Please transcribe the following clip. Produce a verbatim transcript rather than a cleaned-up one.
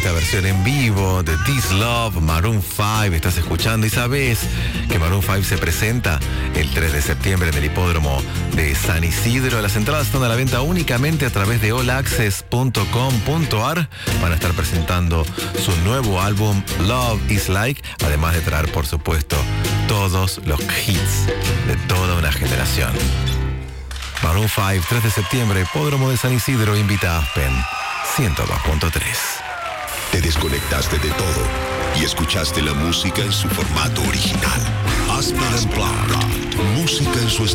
esta versión en vivo de This Love, Maroon cinco, estás escuchando y sabes que Maroon cinco se presenta el tres de septiembre en el hipódromo de San Isidro. Las entradas están a la venta únicamente a través de all access punto com punto a r. Van a estar presentando su nuevo álbum Love is Like, además de traer, por supuesto, todos los hits de toda una generación. Maroon cinco, tres de septiembre, hipódromo de San Isidro, invita a Aspen ciento dos punto tres. Te desconectaste de todo y escuchaste la música en su formato original. Aspen Unplugged, música en su estilo.